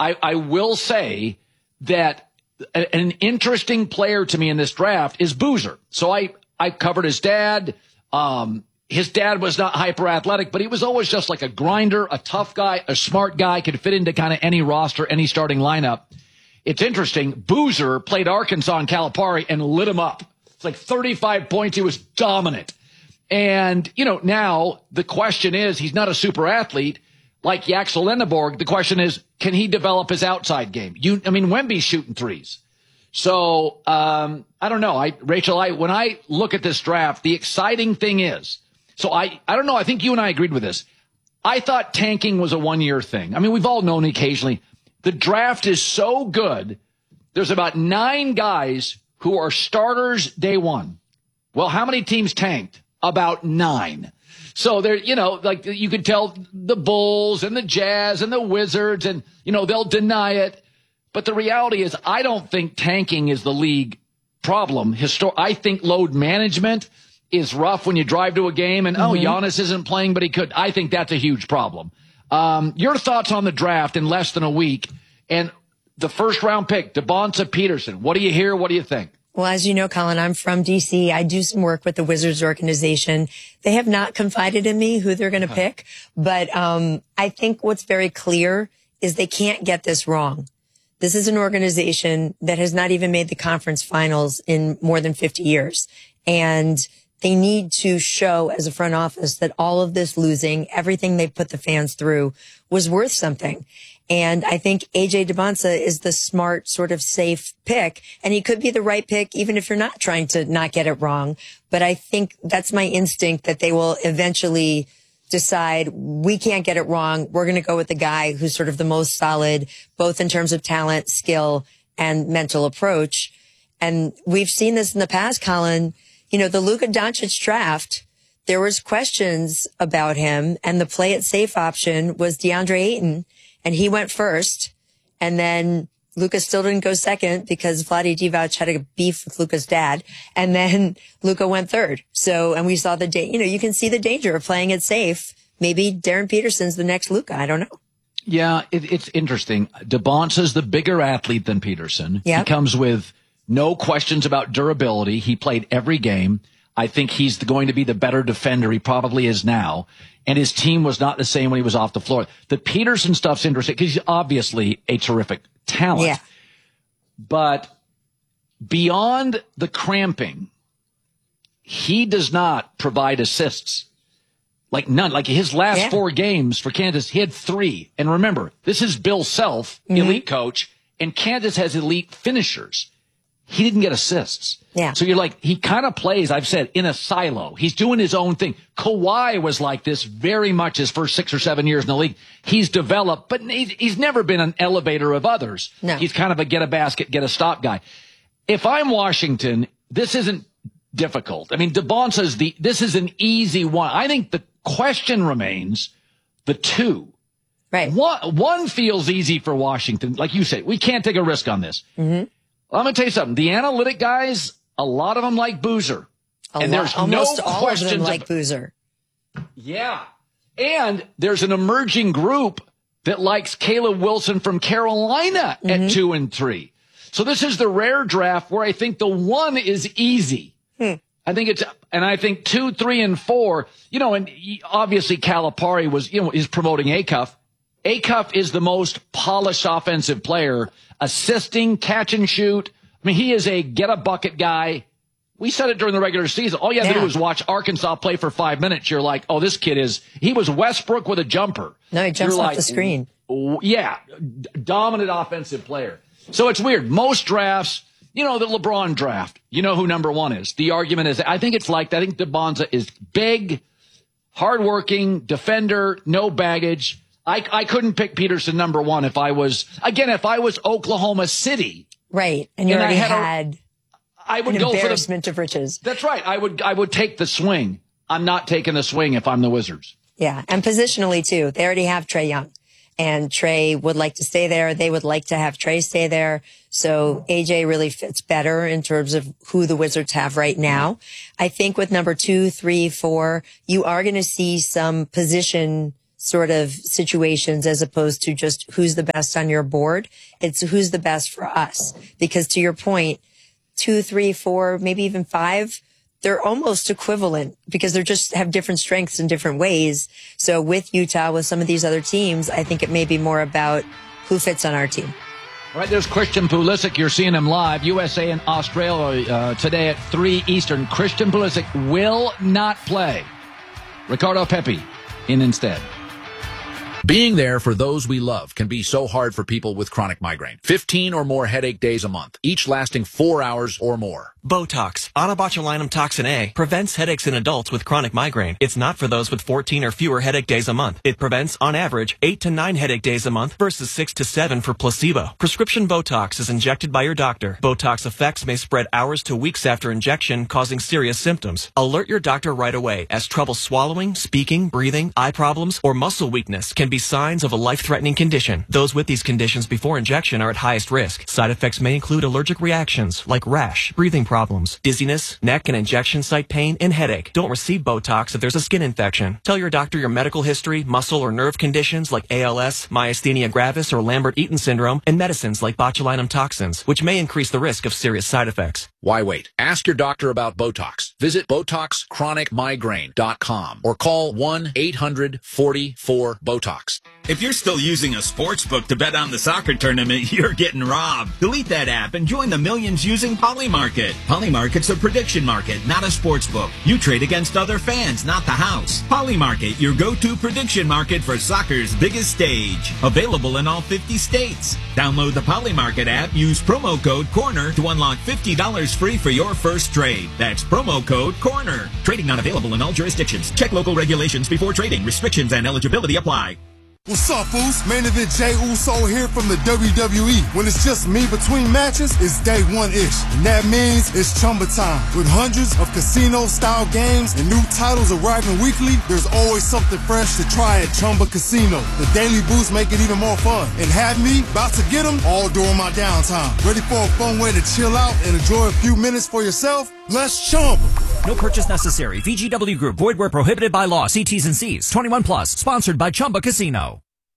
I will say that an interesting player to me in this draft is Boozer. So I covered his dad. His dad was not hyper athletic, but he was always just like a grinder, a tough guy, a smart guy, could fit into kind of any roster, any starting lineup. It's interesting. Boozer played Arkansas and Calipari and lit him up. It's like 35 points. He was dominant. And, now the question is, he's not a super athlete like Yaxel Lenneborg. The question is, can he develop his outside game? Wemby's shooting threes. So, I don't know. Rachel, when I look at this draft, the exciting thing is, so I don't know. I think you and I agreed with this. I thought tanking was a 1-year thing. We've all known occasionally. The draft is so good. There's about 9 guys who are starters day one. Well, how many teams tanked? About 9. So there, like you could tell the Bulls and the Jazz and the Wizards and, they'll deny it. But the reality is I don't think tanking is the league problem. I think load management is rough when you drive to a game and, Giannis isn't playing, but he could. I think that's a huge problem. Your thoughts on the draft in less than a week and the first round pick, Devonta Peterson. What do you hear? What do you think? Well, as you know, Colin, I'm from D.C. I do some work with the Wizards organization. They have not confided in me who they're going to pick. But I think what's very clear is they can't get this wrong. This is an organization that has not even made the conference finals in more than 50 years. And they need to show as a front office that all of this losing, everything they put the fans through was worth something. And I think A.J. Debonsa is the smart, sort of safe pick. And he could be the right pick, even if you're not trying to not get it wrong. But I think that's my instinct that they will eventually decide we can't get it wrong. We're going to go with the guy who's sort of the most solid, both in terms of talent, skill, and mental approach. And we've seen this in the past, Colin. The Luka Doncic draft, there was questions about him, and the play it safe option was DeAndre Ayton. And he went first, and then Luka still didn't go second because Vlade Divac had a beef with Luka's dad, and then Luka went third. So, and we saw you can see the danger of playing it safe. Maybe Darren Peterson's the next Luka. I don't know. Yeah, it's interesting. Debonsa's the bigger athlete than Peterson. Yep. He comes with no questions about durability. He played every game. I think he's going to be the better defender. He probably is now. And his team was not the same when he was off the floor. The Peterson stuff's interesting because he's obviously a terrific talent. Yeah. But beyond the cramping, he does not provide assists. Like none. Like his last 4 games for Kansas, he had 3. And remember, this is Bill Self, elite coach, and Kansas has elite finishers. He didn't get assists. Yeah. So you're like, he kind of plays, I've said, in a silo. He's doing his own thing. Kawhi was like this very much his first 6 or 7 years in the league. He's developed, but he's never been an elevator of others. No. He's kind of a get a basket, get a stop guy. If I'm Washington, this isn't difficult. Debonsa's this is an easy one. I think the question remains the 2. Right. One feels easy for Washington. Like you say, we can't take a risk on this. Mm-hmm. I'm going to tell you something. The analytic guys, a lot of them like Boozer. There's almost no all questions of them like Boozer. Yeah. And there's an emerging group that likes Caleb Wilson from Carolina at 2 and 3. So this is the rare draft where I think the 1 is easy. I think 2, 3, and 4, and obviously Calipari is promoting Acuff. Acuff is the most polished offensive player, assisting, catch and shoot. He is a get a bucket guy. We said it during the regular season. All you have to do is watch Arkansas play for 5 minutes. You're like, oh, this kid he was Westbrook with a jumper. No, he jumps off the screen. Yeah. Dominant offensive player. So it's weird. Most drafts, the LeBron draft, who number 1 is. The argument is, I think Debonsa is big, hardworking, defender, no baggage. I couldn't pick Peterson number 1 if I was Oklahoma City. Right. And you already had I would an go embarrassment of riches. That's right. I would take the swing. I'm not taking the swing if I'm the Wizards. Yeah. And positionally too. They already have Trae Young. And Trae would like to stay there. They would like to have Trae stay there. So AJ really fits better in terms of who the Wizards have right now. I think with number 2, 3, 4, you are going to see some position sort of situations as opposed to just who's the best on your board. It's who's the best for us. Because to your point, 2, 3, 4, maybe even 5, they're almost equivalent because they just have different strengths in different ways. So with Utah, with some of these other teams, I think it may be more about who fits on our team. All right, there's Christian Pulisic. You're seeing him live. USA and Australia today at 3 Eastern. Christian Pulisic will not play. Ricardo Pepi in instead. Being there for those we love can be so hard for people with chronic migraine. 15 or more headache days a month, each lasting 4 hours or more. Botox, onabotulinum toxin A, prevents headaches in adults with chronic migraine. It's not for those with 14 or fewer headache days a month. It prevents, on average, 8 to 9 headache days a month versus 6 to 7 for placebo. Prescription Botox is injected by your doctor. Botox effects may spread hours to weeks after injection, causing serious symptoms. Alert your doctor right away, as trouble swallowing, speaking, breathing, eye problems, or muscle weakness can be signs of a life-threatening condition. Those with these conditions before injection are at highest risk. Side effects may include allergic reactions like rash, breathing problems, dizziness, neck and injection site pain, and headache. Don't receive Botox if there's a skin infection. Tell your doctor your medical history, muscle or nerve conditions like ALS, myasthenia gravis, or Lambert-Eaton syndrome, and medicines like botulinum toxins, which may increase the risk of serious side effects. Why wait? Ask your doctor about Botox. Visit BotoxChronicMigraine.com or call 1-800-44-BOTOX. If you're still using a sports book to bet on the soccer tournament, you're getting robbed. Delete that app and join the millions using Polymarket. Polymarket's a prediction market, not a sports book. You trade against other fans, not the house. Polymarket, your go-to prediction market for soccer's biggest stage. Available in all 50 states. Download the Polymarket app, use promo code CORNER to unlock $50 free for your first trade. That's promo code CORNER. Trading not available in all jurisdictions. Check local regulations before trading. Restrictions and eligibility apply. What's up, fools? Main event Jey Uso here from the WWE. When it's just me between matches, it's day one-ish. And that means it's Chumba time. With hundreds of casino-style games and new titles arriving weekly, there's always something fresh to try at Chumba Casino. The daily boosts make it even more fun. And have me about to get them all during my downtime. Ready for a fun way to chill out and enjoy a few minutes for yourself? Let's Chumba. No purchase necessary. VGW Group. Void where prohibited by law. See T's and C's. 21 plus. Sponsored by Chumba Casino.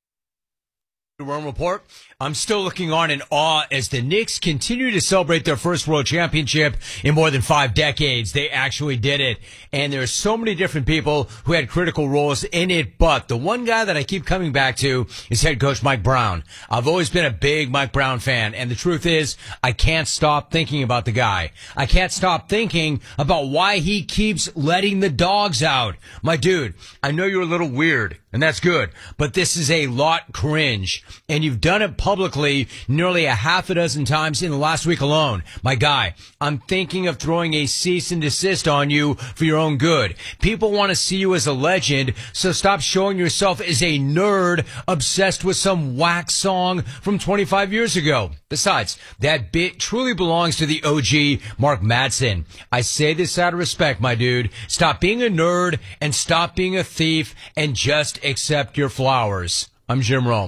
Run Report. I'm still looking on in awe as the Knicks continue to celebrate their first world championship in more than 5 decades. They actually did it. And there's so many different people who had critical roles in it. But the one guy that I keep coming back to is head coach Mike Brown. I've always been a big Mike Brown fan. And the truth is, I can't stop thinking about the guy. I can't stop thinking about why he keeps letting the dogs out. My dude, I know you're a little weird, and that's good. But this is a lot cringe. And you've done it publicly nearly a half a dozen times in the last week alone. My guy, I'm thinking of throwing a cease and desist on you for your own good. People want to see you as a legend, so stop showing yourself as a nerd obsessed with some whack song from 25 years ago. Besides, that bit truly belongs to the OG Mark Madsen. I say this out of respect, my dude. Stop being a nerd and stop being a thief and just accept your flowers. I'm Jim Rome.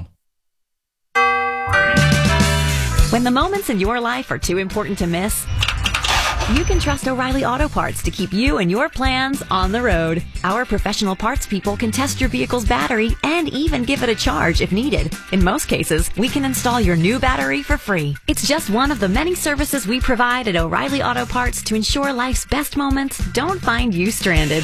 When the moments in your life are too important to miss, you can trust O'Reilly Auto Parts to keep you and your plans on the road. Our professional parts people can test your vehicle's battery and even give it a charge if needed. In most cases, we can install your new battery for free. It's just one of the many services we provide at O'Reilly Auto Parts to ensure life's best moments don't find you stranded.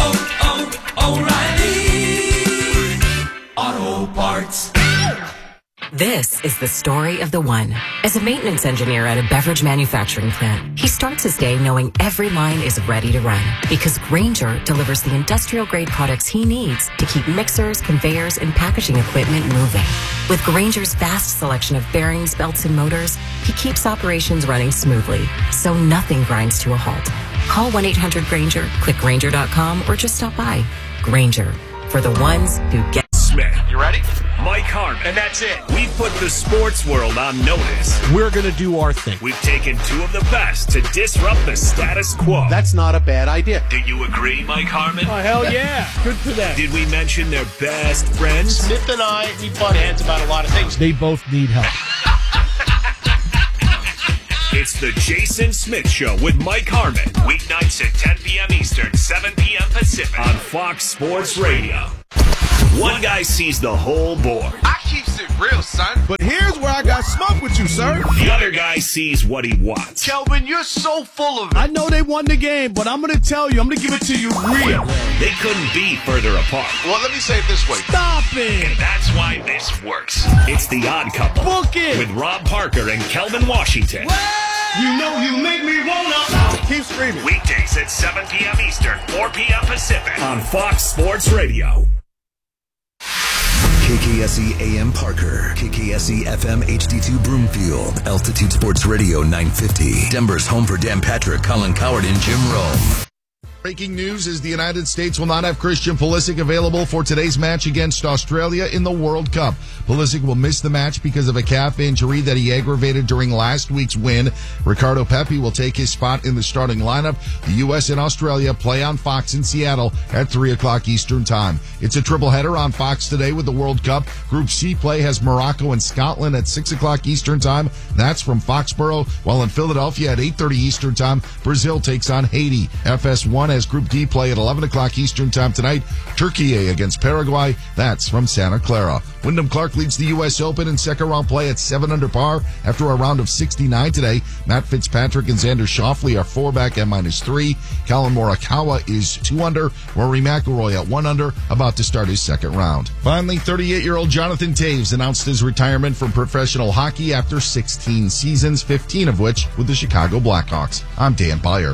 O'Reilly Auto Parts. This is the story of the one. As a maintenance engineer at a beverage manufacturing plant, he starts his day knowing every line is ready to run because Grainger delivers the industrial-grade products he needs to keep mixers, conveyors, and packaging equipment moving. With Grainger's vast selection of bearings, belts, and motors, he keeps operations running smoothly, so nothing grinds to a halt. Call 1-800-GRAINGER, click Grainger.com, or just stop by. Grainger, for the ones who get Smith. You ready? Mike Harmon. And that's it. We've put the sports world on notice. We're going to do our thing. We've taken 2 of the best to disrupt the status quo. That's not a bad idea. Do you agree, Mike Harmon? Oh, hell yeah. Good for them. Did we mention their best friends? Smith and I, we butt heads about a lot of things. They both need help. It's the Jason Smith Show with Mike Harmon. Weeknights at 10 p.m. Eastern, 7 p.m. Pacific on Fox Sports Radio. One guy sees the whole board. I keeps it real, son. But here's where I got smoke with you, sir. The other guy sees what he wants. Kelvin, you're so full of it. I know they won the game, but I'm going to tell you, I'm going to give it to you real. They couldn't be further apart. Well, let me say it this way. Stop it. And that's why this works. It's The Odd Couple. Book it. With Rob Parker and Kelvin Washington. You know you make me wanna. Keep screaming. Weekdays at 7 p.m. Eastern, 4 p.m. Pacific on Fox Sports Radio. KKSE AM Parker, KKSE FM HD2 Broomfield, Altitude Sports Radio 950, Denver's home for Dan Patrick, Colin Coward, and Jim Rome. Breaking news is the United States will not have Christian Pulisic available for today's match against Australia in the World Cup. Pulisic will miss the match because of a calf injury that he aggravated during last week's win. Ricardo Pepi will take his spot in the starting lineup. The U.S. and Australia play on Fox in Seattle at 3 o'clock Eastern Time. It's a triple header on Fox today with the World Cup. Group C play has Morocco and Scotland at 6 o'clock Eastern Time. That's from Foxborough. While in Philadelphia at 8:30 Eastern Time, Brazil takes on Haiti. FS1 has Group D play at 11 o'clock Eastern Time tonight. Turkey against Paraguay. That's from Santa Clara. Wyndham Clark leads the U.S. Open in second round play at 7 under par after a round of 69 today. Matt Fitzpatrick and Xander Schauffele are 4 back at -3. Colin Morikawa is 2 under. Rory McIlroy at 1 under, about to start his second round. Finally, 38-year-old Jonathan Toews announced his retirement from professional hockey after 16 seasons, 15 of which with the Chicago Blackhawks. I'm Dan Beyer.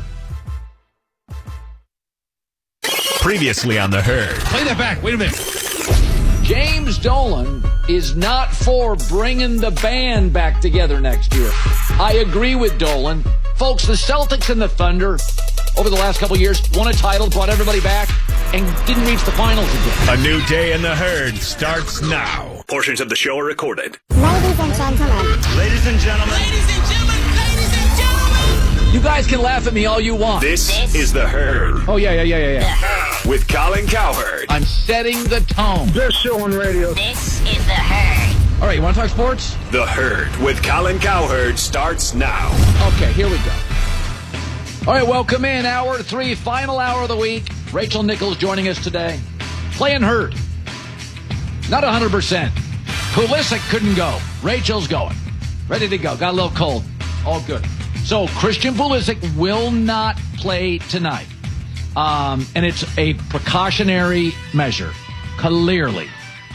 Previously on The Herd. Play that back. Wait a minute. James Dolan is not for bringing the band back together next year. I agree with Dolan. Folks, the Celtics and the Thunder over the last couple of years won a title, brought everybody back, and didn't reach the finals again. A new day in The Herd starts now. Portions of the show are recorded. Ladies and gentlemen. Ladies and gentlemen. Ladies and gentlemen. Ladies and gentlemen. You guys can laugh at me all you want. This is The Herd. Oh, yeah. With Colin Cowherd. I'm setting the tone. Best show on radio. This is The Herd. All right, you want to talk sports? The Herd with Colin Cowherd starts now. Okay, here we go. All right, welcome in. Hour 3, final hour of the week. Rachel Nichols joining us today. Playing hurt. Not 100%. Pulisic couldn't go. Rachel's going. Ready to go. Got a little cold. All good. So Christian Pulisic will not play tonight. And it's a precautionary measure. Clearly.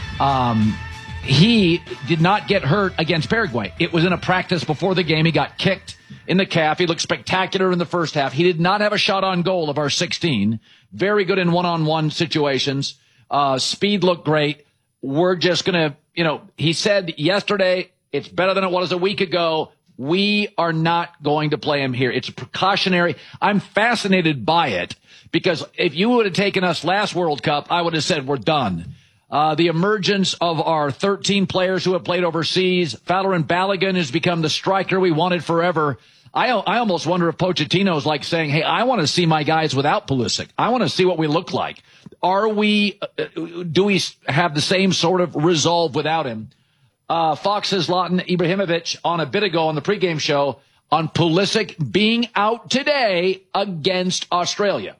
He did not get hurt against Paraguay. It was in a practice before the game. He got kicked in the calf. He looked spectacular in the first half. He did not have a shot on goal of our 16. Very good in one-on-one situations. Speed looked great. We're just going to, he said yesterday, it's better than it was a week ago. We are not going to play him here. It's precautionary. I'm fascinated by it because if you would have taken us last World Cup, I would have said we're done. The emergence of our 13 players who have played overseas. Falarin Balogun has become the striker we wanted forever. I almost wonder if Pochettino's like saying, hey, I want to see my guys without Pulisic. I want to see what we look like. Do we have the same sort of resolve without him? Fox's Zlatan Ibrahimovic on a bit ago on the pregame show on Pulisic being out today against Australia.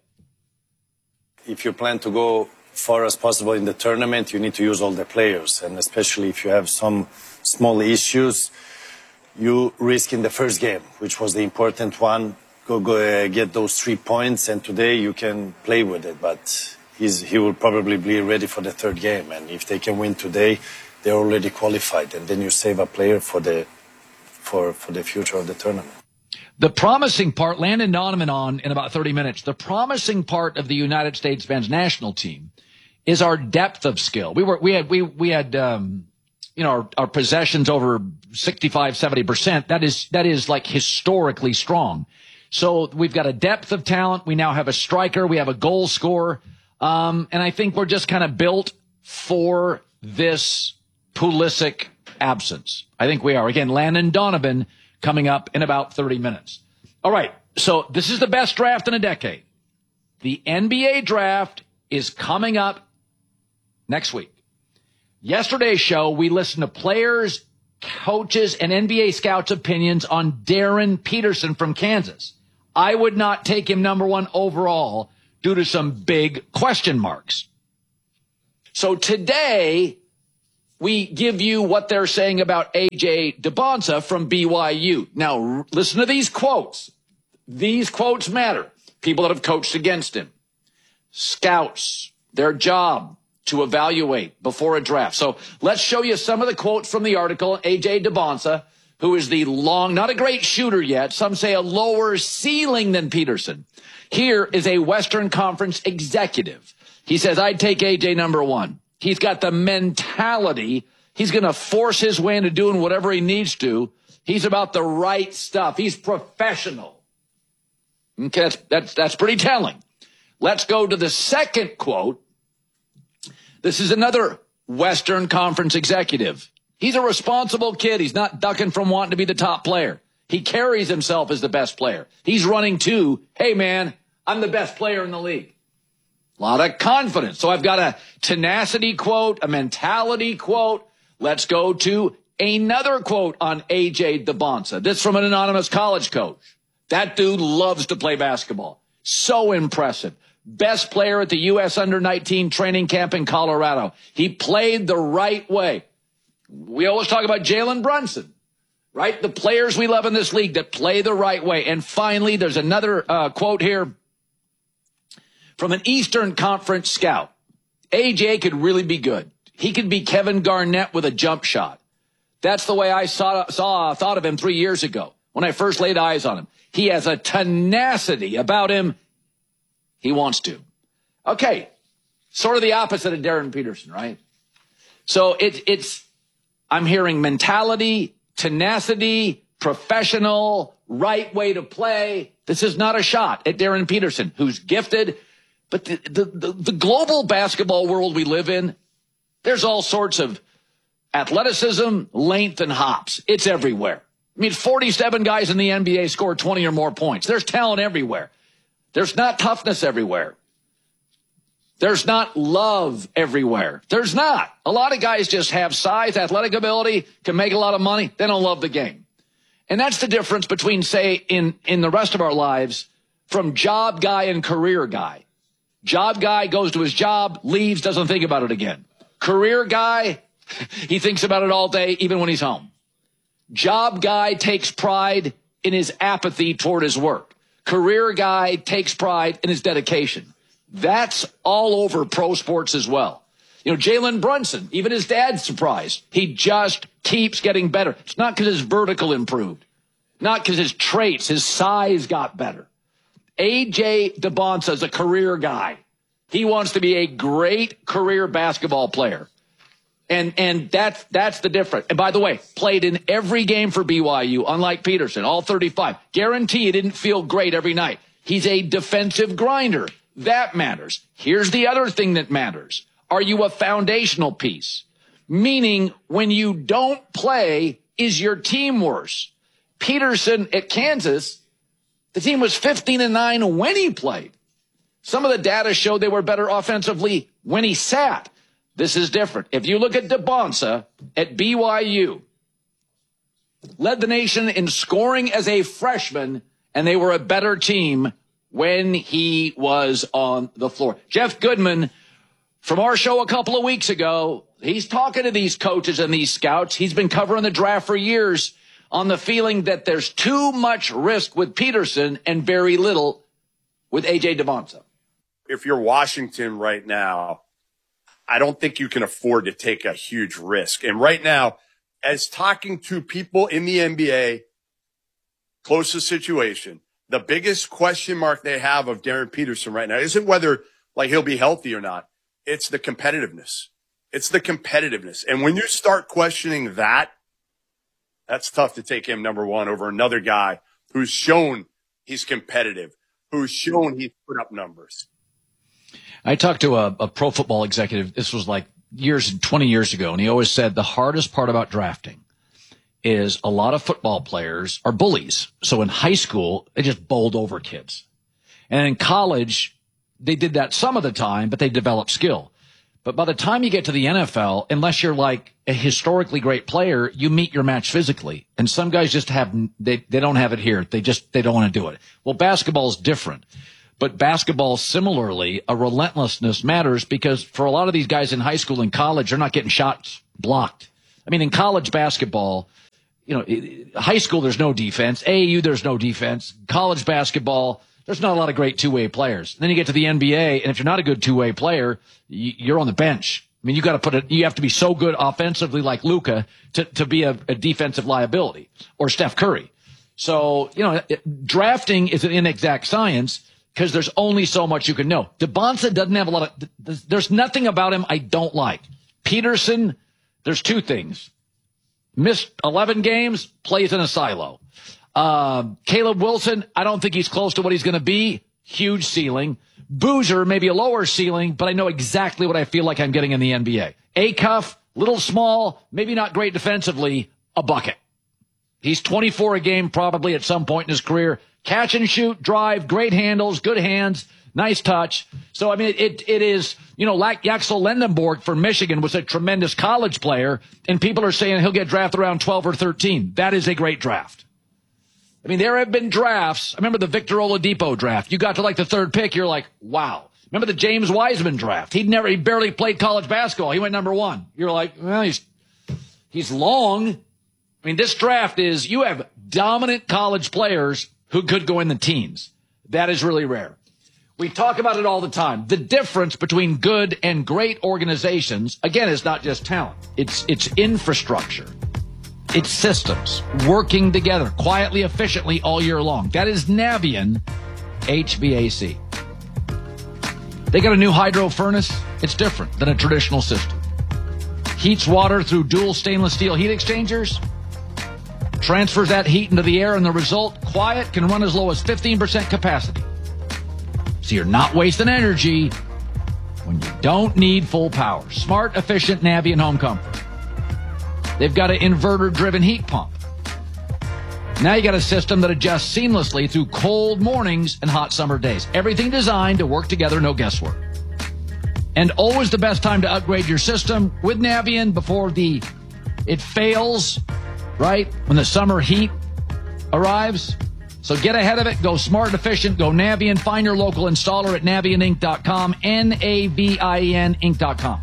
If you plan to go far as possible in the tournament, you need to use all the players. And especially if you have some small issues, you risk in the first game, which was the important one, go get those 3 points. And today you can play with it, but he will probably be ready for the third game. And if they can win today, they're already qualified. And then you save a player for the future of the tournament. The promising part, Landon Donovan on in about 30 minutes, the promising part of the United States men's national team is our depth of skill. We had our possessions over 65, 70%. That is like historically strong. So we've got a depth of talent. We now have a striker. We have a goal scorer. And I think we're just kind of built for this Pulisic absence. I think we are. Again, Landon Donovan coming up in about 30 minutes. All right. So this is the best draft in a decade. The NBA draft is coming up next week. Yesterday's show, we listened to players, coaches, and NBA scouts' opinions on Darren Peterson from Kansas. I would not take him number 1 overall due to some big question marks. So today, we give you what they're saying about A.J. DeBonsa from BYU. Now, listen to these quotes. These quotes matter. People that have coached against him. Scouts, their job to evaluate before a draft. So let's show you some of the quotes from the article. A.J. DeBonsa, who is not a great shooter yet. Some say a lower ceiling than Peterson. Here is a Western Conference executive. He says, I'd take A.J. number 1. He's got the mentality. He's going to force his way into doing whatever he needs to. He's about the right stuff. He's professional. Okay, that's pretty telling. Let's go to the second quote. This is another Western Conference executive. He's a responsible kid. He's not ducking from wanting to be the top player. He carries himself as the best player. He's running to, hey, man, I'm the best player in the league. A lot of confidence. So I've got a tenacity quote, a mentality quote. Let's go to another quote on A.J. DeBonsa. This from an anonymous college coach. That dude loves to play basketball. So impressive. Best player at the U.S. Under-19 training camp in Colorado. He played the right way. We always talk about Jalen Brunson, right? The players we love in this league that play the right way. And finally, there's another quote here from an Eastern Conference scout. AJ could really be good. He could be Kevin Garnett with a jump shot. That's the way I thought of him 3 years ago when I first laid eyes on him. He has a tenacity about him. He wants to. Okay. Sort of the opposite of Darren Peterson, right? So I'm hearing mentality, tenacity, professional, right way to play. This is not a shot at Darren Peterson, who's gifted. But the global basketball world we live in, there's all sorts of athleticism, length, and hops. It's everywhere. I mean, 47 guys in the NBA score 20 or more points. There's talent everywhere. There's not toughness everywhere. There's not love everywhere. There's not. A lot of guys just have size, athletic ability, can make a lot of money. They don't love the game. And that's the difference between, say, in the rest of our lives, from job guy and career guy. Job guy goes to his job, leaves, doesn't think about it again. Career guy, he thinks about it all day, even when he's home. Job guy takes pride in his apathy toward his work. Career guy takes pride in his dedication. That's all over pro sports as well. You know, Jalen Brunson, even his dad's surprised. He just keeps getting better. It's not because his vertical improved. Not because his traits, his size got better. A.J. DeBonsa is a career guy. He wants to be a great career basketball player. And that's the difference. And by the way, played in every game for BYU, unlike Peterson, all 35. Guarantee he didn't feel great every night. He's a defensive grinder. That matters. Here's the other thing that matters. Are you a foundational piece? Meaning, when you don't play, is your team worse? Peterson at Kansas, the team was 15-9 when he played. Some of the data showed they were better offensively when he sat. This is different. If you look at DeBonsa at BYU, led the nation in scoring as a freshman, and they were a better team when he was on the floor. Jeff Goodman, from our show a couple of weeks ago, he's talking to these coaches and these scouts. He's been covering the draft for years on the feeling that there's too much risk with Peterson and very little with A.J. DeBonsa. If you're Washington right now, I don't think you can afford to take a huge risk. And right now, as talking to people in the NBA, closest situation, the biggest question mark they have of Darren Peterson right now isn't whether he'll be healthy or not. It's the competitiveness. It's the competitiveness. And when you start questioning that, that's tough to take him number one over another guy who's shown he's competitive, who's shown he's put up numbers. I talked to a pro football executive. This was 20 years ago. And he always said the hardest part about drafting is a lot of football players are bullies. So in high school, they just bowled over kids. And in college, they did that some of the time, but they developed skill. But by the time you get to the NFL, unless you're like a historically great player, you meet your match physically. And some guys just they don't have it here. They don't want to do it. Well, basketball is different. But basketball, similarly, a relentlessness matters because for a lot of these guys in high school and college, they're not getting shots blocked. I mean, in college basketball, high school, there's no defense. AAU, there's no defense. College basketball, there's not a lot of great two-way players. And then you get to the NBA, and if you're not a good two-way player, you're on the bench. I mean, you have to be so good offensively like Luka to be a defensive liability, or Steph Curry. So, drafting is an inexact science because there's only so much you can know. DeBonsa doesn't have a lot of, there's nothing about him I don't like. Peterson, there's two things. Missed 11 games, plays in a silo. Caleb Wilson, I don't think he's close to what he's going to be. Huge ceiling. Boozer, maybe a lower ceiling, but I know exactly what I feel like I'm getting in the NBA. Acuff, little small, maybe not great defensively, a bucket. He's 24 a game probably at some point in his career. Catch and shoot, drive, great handles, good hands, nice touch. So, I mean, it is, like Yaxel Lendenborg for Michigan was a tremendous college player, and people are saying he'll get drafted around 12 or 13. That is a great draft. I mean, there have been drafts. I remember the Victor Oladipo draft. You got to like the third pick, you're like, wow. Remember the James Wiseman draft? He barely played college basketball. He went number 1. You're like, well, he's long. I mean, this draft is, you have dominant college players who could go in the teens. That is really rare. We talk about it all the time. The difference between good and great organizations, again, is not just talent. It's infrastructure. It's systems working together quietly, efficiently all year long. That is Navien HVAC. They got a new hydro furnace. It's different than a traditional system. Heats water through dual stainless steel heat exchangers. Transfers that heat into the air, and the result, quiet, can run as low as 15% capacity. So you're not wasting energy when you don't need full power. Smart, efficient Navien home comfort. They've got an inverter-driven heat pump. Now you got a system that adjusts seamlessly through cold mornings and hot summer days. Everything designed to work together, no guesswork. And always the best time to upgrade your system with Navien before it fails, right? When the summer heat arrives. So get ahead of it. Go smart, efficient. Go Navien. Find your local installer at NavienInc.com. Navien Inc.com.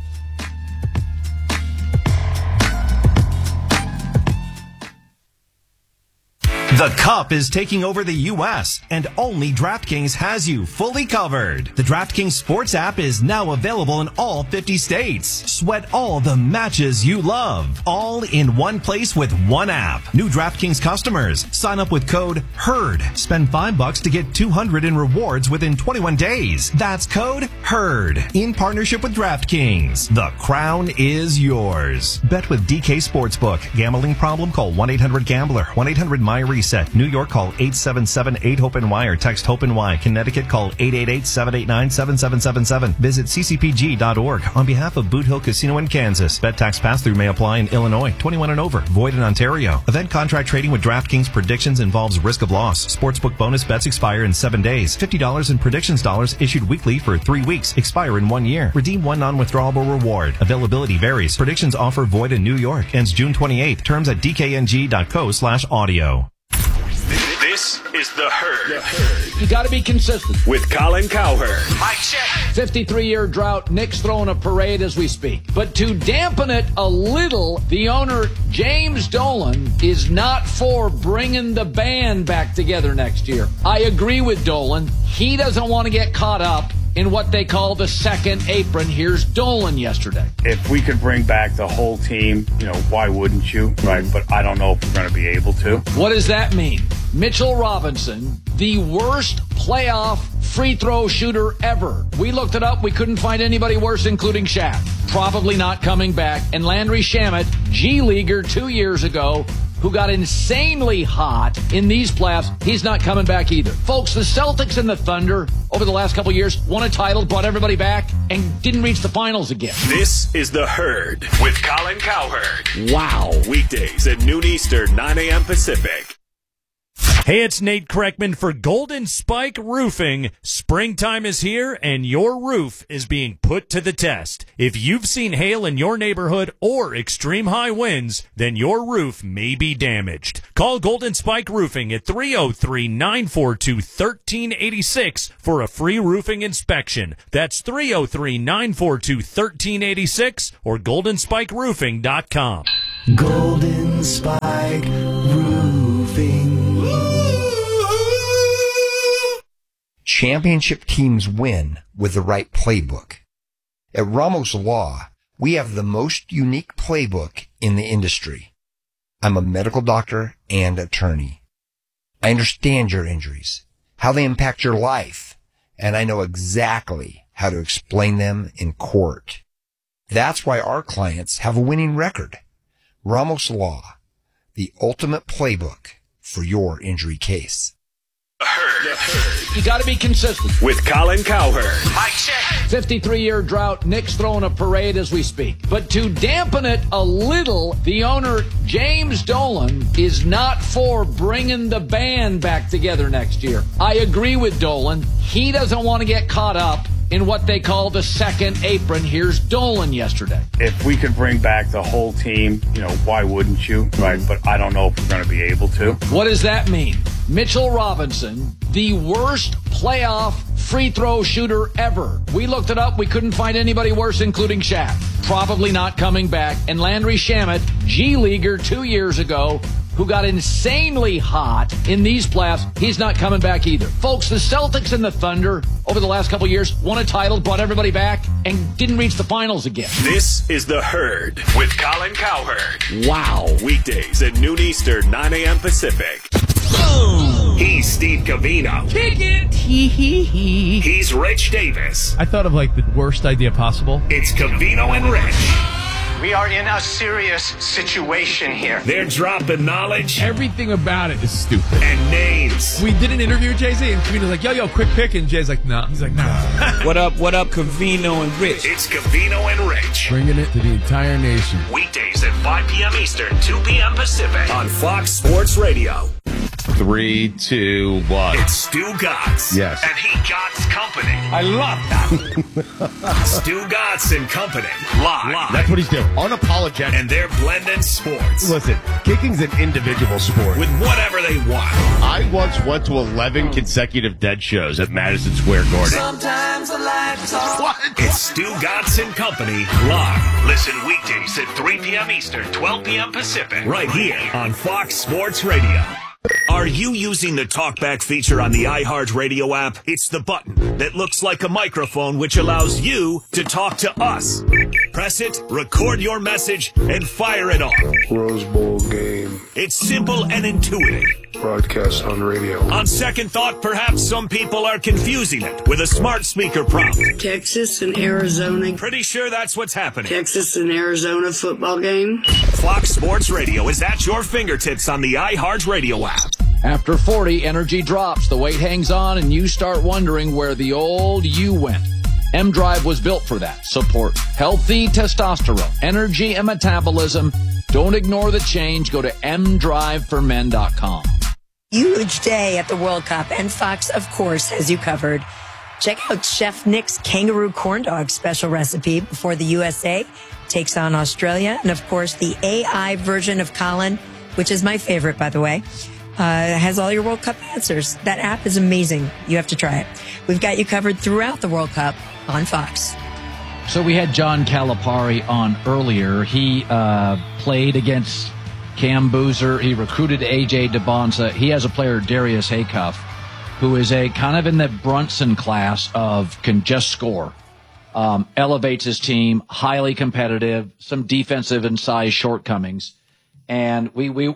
The Cup is taking over the U.S., and only DraftKings has you fully covered. The DraftKings Sports app is now available in all 50 states. Sweat all the matches you love, all in one place with one app. New DraftKings customers, sign up with code HERD. Spend $5 to get $200 in rewards within 21 days. That's code HERD. In partnership with DraftKings. The crown is yours. Bet with DK Sportsbook. Gambling problem? Call 1-800-GAMBLER. 1-800-MY-RESET. New York, call 877-8-HOPE-NY or text HOPE-NY. Connecticut, call 888-789-7777. Visit ccpg.org. On behalf of Boot Hill Casino in Kansas. Bet tax pass-through may apply in Illinois. 21 and over. Void in Ontario. Event contract trading with DraftKings Predictions involves risk of loss. Sportsbook bonus bets expire in 7 days. $50 in Predictions dollars issued weekly for 3 weeks. Expire in 1 year. Redeem one non-withdrawable reward. Availability varies. Predictions offer void in New York. Ends June 28th. Terms at dkng.co/audio. This is The Herd. You got to be consistent. With Colin Cowherd. Mic check. 53-year drought. Nick's throwing a parade as we speak. But to dampen it a little, the owner, James Dolan, is not for bringing the band back together next year. I agree with Dolan. He doesn't want to get caught up in what they call the second apron. Here's Dolan yesterday. If we could bring back the whole team, why wouldn't you? Right. But I don't know if we're going to be able to. What does that mean? Mitchell Robinson, the worst playoff free throw shooter ever. We looked it up. We couldn't find anybody worse, including Shaq. Probably not coming back. And Landry Shamet, G-Leaguer 2 years ago, who got insanely hot in these playoffs, he's not coming back either. Folks, the Celtics and the Thunder over the last couple of years won a title, brought everybody back, and didn't reach the finals again. This is The Herd with Colin Cowherd. Wow. Weekdays at noon Eastern, 9 a.m. Pacific. Hey, it's Nate Kreckman for Golden Spike Roofing. Springtime is here, and your roof is being put to the test. If you've seen hail in your neighborhood or extreme high winds, then your roof may be damaged. Call Golden Spike Roofing at 303-942-1386 for a free roofing inspection. That's 303-942-1386 or goldenspikeroofing.com. Golden Spike Roofing. Championship teams win with the right playbook. At Ramos Law, we have the most unique playbook in the industry. I'm a medical doctor and attorney. I understand your injuries, how they impact your life, and I know exactly how to explain them in court. That's why our clients have a winning record. Ramos Law, the ultimate playbook for your injury case. You got to be consistent. With Colin Cowherd. Mic check. 53-year drought. Nick's throwing a parade as we speak. But to dampen it a little, the owner, James Dolan, is not for bringing the band back together next year. I agree with Dolan. He doesn't want to get caught up in what they call the second apron. Here's Dolan yesterday. If we could bring back the whole team, why wouldn't you? Right, but I don't know if we're going to be able to. What does that mean? Mitchell Robinson, the worst playoff free throw shooter ever. We looked it up. We couldn't find anybody worse, including Shaq. Probably not coming back. And Landry Shamet, G-Leaguer 2 years ago, who got insanely hot in these playoffs, he's not coming back either. Folks, the Celtics and the Thunder over the last couple of years won a title, brought everybody back, and didn't reach the finals again. This is The Herd with Colin Cowherd. Wow. Weekdays at noon Eastern, 9 a.m. Pacific. Boom. He's Steve Covino. Kick it. He's Rich Davis. I thought of the worst idea possible. It's Covino and Rich. We are in a serious situation here. They're dropping knowledge. Everything about it is stupid. And names. We did an interview with Jay-Z, and Covino's like, yo, quick pick. And Jay's like, no. He's like, no. What up, Covino and Rich? It's Covino and Rich. Bringing it to the entire nation. Weekdays at 5 p.m. Eastern, 2 p.m. Pacific. On Fox Sports Radio. 3, 2, 1. It's Stu Gatz. Yes. And he Gatz Company. I love that. Stu Gatz and Company. Live. That's what he's doing. Unapologetic. And they're blending sports. Listen, kicking's an individual sport. With whatever they want. I once went to 11 consecutive Dead shows at Madison Square Garden. Sometimes I like to talk. What? It's Stu Gatz and Company. Live. Listen weekdays at 3 p.m. Eastern, 12 p.m. Pacific. Right here on Fox Sports Radio. Are you using the TalkBack feature on the iHeartRadio app? It's the button that looks like a microphone which allows you to talk to us. Press it, record your message, and fire it off. Rose Bowl game. It's simple and intuitive. Broadcast on radio. On second thought, perhaps some people are confusing it with a smart speaker prompt. Texas and Arizona. Pretty sure that's what's happening. Texas and Arizona football game. Fox Sports Radio is at your fingertips on the iHeartRadio app. After 40, energy drops, the weight hangs on, and you start wondering where the old you went. M-Drive was built for that. Support healthy testosterone, energy, and metabolism. Don't ignore the change. Go to mdriveformen.com. Huge day at the World Cup, and Fox, of course, has you covered. Check out Chef Nick's kangaroo corn dog special recipe before the USA takes on Australia. And, of course, the AI version of Colin, which is my favorite, by the way, has all your World Cup answers. That app is amazing. You have to try it. We've got you covered throughout the World Cup on Fox. So we had John Calipari on earlier. He played against Cam Boozer. He recruited A.J. DeBonza. He has a player, Darius Haycuff, who is a kind of in the Brunson class of can just score. Elevates his team, highly competitive, some defensive and size shortcomings. And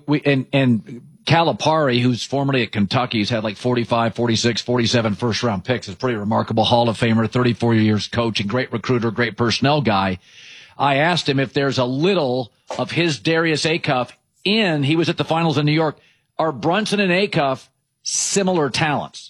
and Calipari, who's formerly at Kentucky, has had 45, 46, 47 first-round picks. Is pretty remarkable. Hall of Famer, 34 years coach, and great recruiter, great personnel guy. I asked him if there's a little of his Darius Haycuff he was at the finals in New York. Are Brunson and Haycuff similar talents?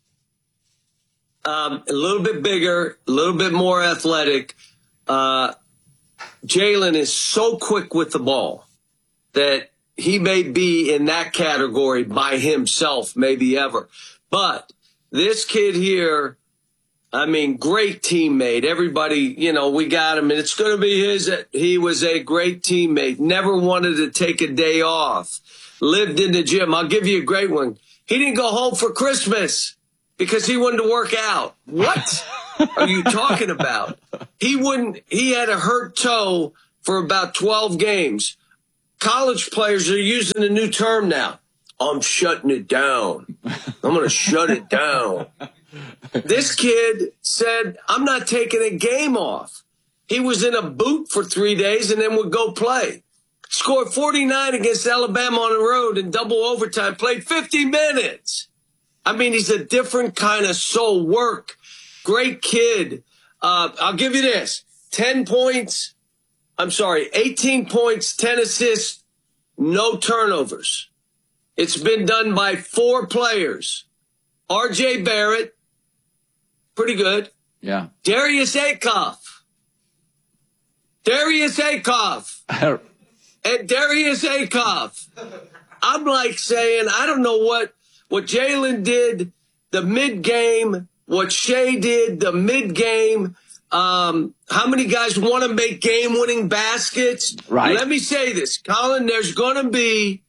A little bit bigger, a little bit more athletic. Jalen is so quick with the ball that he may be in that category by himself, maybe ever. But this kid here, I mean, great teammate. Everybody, we got him, and it's going to be his. He was a great teammate. Never wanted to take a day off. Lived in the gym. I'll give you a great one. He didn't go home for Christmas because he wanted to work out. What are you talking about? He had a hurt toe for about 12 games. College players are using a new term now. I'm shutting it down. I'm going to shut it down. This kid said, I'm not taking a game off. He was in a boot for 3 days and then would go play. Scored 49 against Alabama on the road in double overtime, played 50 minutes. I mean, he's a different kind of soul. Work. Great kid. I'll give you this. 18 points, 10 assists, no turnovers. It's been done by 4 players. R.J. Barrett, pretty good. Yeah. Darius Akoff. And Darius Akoff. I'm like saying, I don't know what Jalen did the mid-game, what Shea did the mid-game. How many guys want to make game-winning baskets? Right. Let me say this, Colin, there's going to be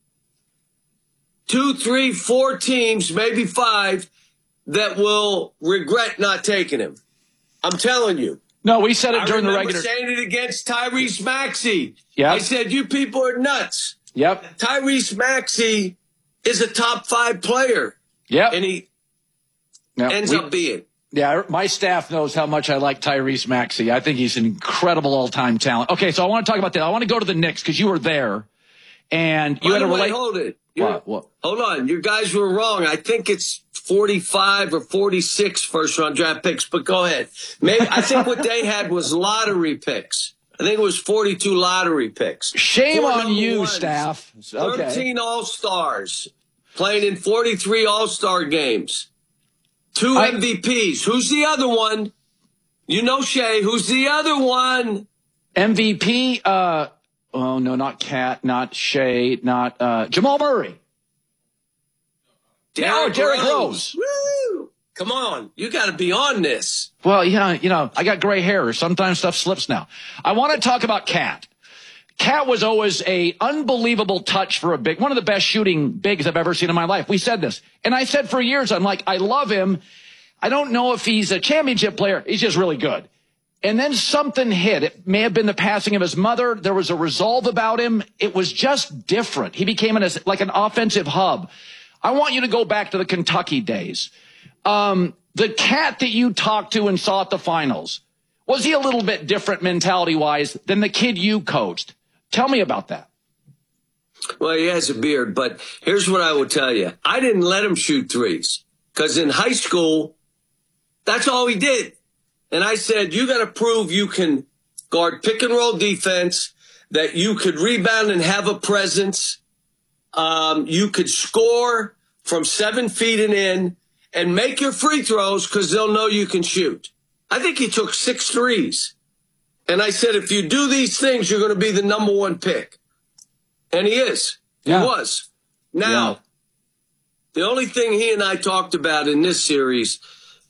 2, 3, 4 teams, maybe 5, that will regret not taking him. I'm telling you. No, we said it during the regular. I remember saying it against Tyrese Maxey. Yep. I said, you people are nuts. Yep. Tyrese Maxey is a top 5 player. Yep. And he ends up being. Yeah, my staff knows how much I like Tyrese Maxey. I think he's an incredible all-time talent. Okay, so I want to talk about that. I want to go to the Knicks because you were there. And you had a relate. Hold it. What? Hold on. You guys were wrong. I think it's 45 or 46 first-round draft picks, but go ahead. I think what they had was lottery picks. I think it was 42 lottery picks. Shame on you, staff. Okay. 13 All-Stars playing in 43 All-Star games. 2 MVPs. Who's the other one? You know Shea. Who's the other one? MVP, oh, no, not Cat, not Shea, not Jamal Murray. Derrick Rose. Woo! Come on. You got to be on this. Well, yeah, I got gray hair. Sometimes stuff slips now. I want to talk about Cat. Cat was always a unbelievable touch for a big, one of the best shooting bigs I've ever seen in my life. We said this. And I said for years, I'm like, I love him. I don't know if he's a championship player. He's just really good. And then something hit. It may have been the passing of his mother. There was a resolve about him. It was just different. He became like an offensive hub. I want you to go back to the Kentucky days. The Cat that you talked to and saw at the finals, was he a little bit different mentality-wise than the kid you coached? Tell me about that. Well, he has a beard, but here's what I will tell you. I didn't let him shoot threes because in high school, that's all he did. And I said, you got to prove you can guard pick and roll defense, that you could rebound and have a presence. You could score from 7 feet and in and make your free throws because they'll know you can shoot. I think he took 6 threes. And I said, if you do these things, you're going to be the number 1 pick. And he is. Yeah. He was. Now, The only thing he and I talked about in this series,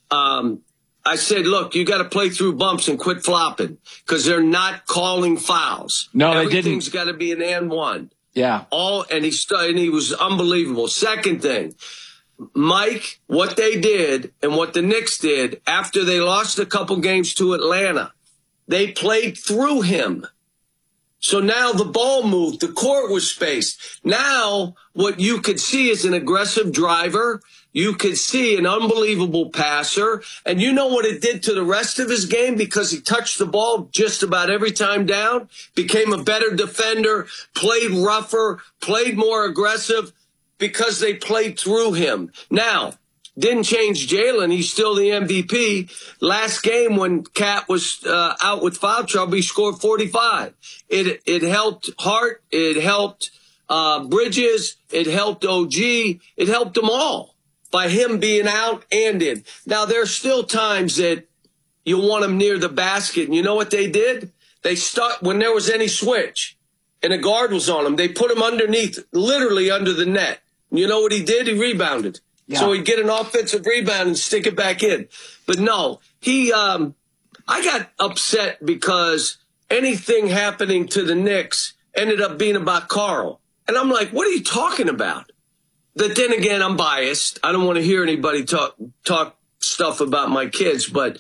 I said, look, you got to play through bumps and quit flopping because they're not calling fouls. No, they didn't. Everything's got to be an and one. Yeah. And he was unbelievable. Second thing, Mike, what they did and what the Knicks did after they lost a couple games to Atlanta, they played through him. So now the ball moved. The court was spaced. Now what you could see is an aggressive driver. You could see an unbelievable passer. And you know what it did to the rest of his game because he touched the ball just about every time down, became a better defender, played rougher, played more aggressive because they played through him. Now, didn't change Jalen. He's still the MVP. Last game when Cat was out with foul trouble, he scored 45. It helped Hart. It helped Bridges. It helped OG. It helped them all by him being out and in. Now, there's still times that you want him near the basket. And you know what they did? They start when there was any switch. and a guard was on him. They put him underneath, literally under the net. You know what he did? He rebounded. Yeah. So he'd get an offensive rebound and stick it back in. But no, I got upset because anything happening to the Knicks ended up being about Carl. And I'm like, what are you talking about? But then again, I'm biased. I don't want to hear anybody talk stuff about my kids, but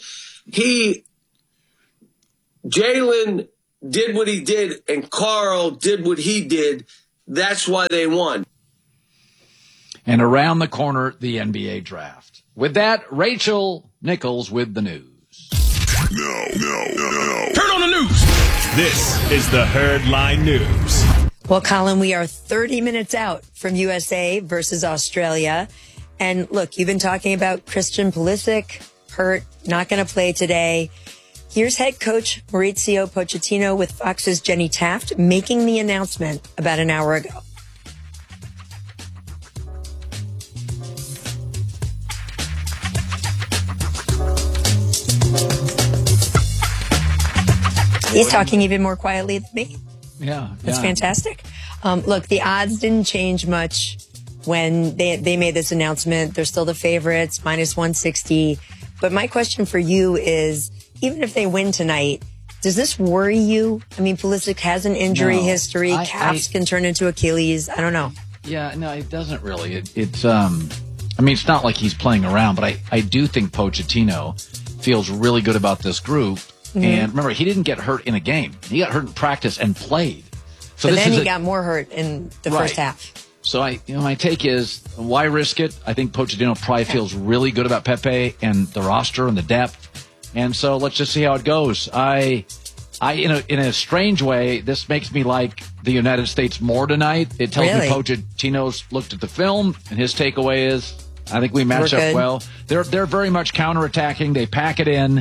Jalen did what he did and Carl did what he did. That's why they won. And around the corner, the NBA draft. With that, Rachel Nichols with the news. No. Turn on the news. This is the Herdline News. Well, Colin, we are 30 minutes out from USA versus Australia. And look, you've been talking about Christian Pulisic, hurt, not going to play today. Here's head coach Mauricio Pochettino with Fox's Jenny Taft making the announcement about an hour ago. He's talking even more quietly than me. Yeah. That's fantastic. Look, the odds didn't change much when they made this announcement. They're still the favorites, minus 160. But my question for you is, even if they win tonight, does this worry you? I mean, Pulisic has an injury history. Calves can turn into Achilles. I don't know. Yeah, no, it doesn't really. It's not like he's playing around, but I do think Pochettino feels really good about this group. Mm-hmm. And remember, he didn't get hurt in a game. He got hurt in practice and played. So then he got more hurt in the first half. So my take is, why risk it? I think Pochettino probably feels really good about Pepe and the roster and the depth. And so let's just see how it goes. In a strange way, this makes me like the United States more tonight. It tells me Pochettino's looked at the film and his takeaway is, I think we match up well. They're very much counterattacking. They pack it in.